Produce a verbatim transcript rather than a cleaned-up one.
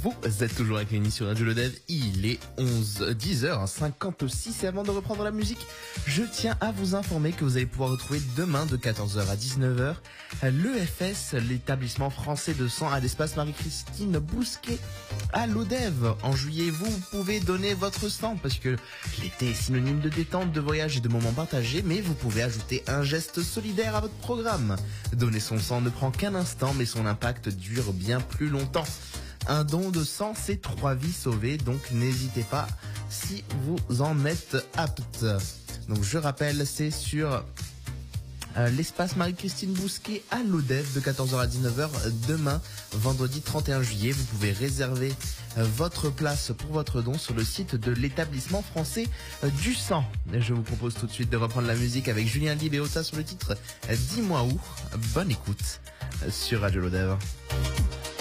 Vous êtes toujours avec Rémi sur Radio Le Dev. Il est onze, dix heures cinquante-six et avant de reprendre la musique, je tiens à vous informer que vous allez pouvoir retrouver demain de quatorze heures à dix-neuf heures l'E F S, l'établissement français de sang à l'espace Marie-Christine Bousquet à l'Odev. En juillet, vous pouvez donner votre sang parce que l'été est synonyme de détente, de voyage et de moments partagés, mais vous pouvez ajouter un geste solidaire à votre programme. Donner son sang ne prend qu'un instant, mais son impact dure bien plus longtemps. Un don de sang, c'est trois vies sauvées, donc n'hésitez pas si vous en êtes apte. Donc je rappelle, c'est sur euh, l'espace Marie-Christine Bousquet à l'Odev de quatorze heures à dix-neuf heures demain, vendredi trente et un juillet. Vous pouvez réserver euh, votre place pour votre don sur le site de l'établissement français euh, du sang. Et je vous propose tout de suite de reprendre la musique avec Julien Libéota sur le titre euh, Dis-moi où. Bonne écoute euh, sur Radio Lodev.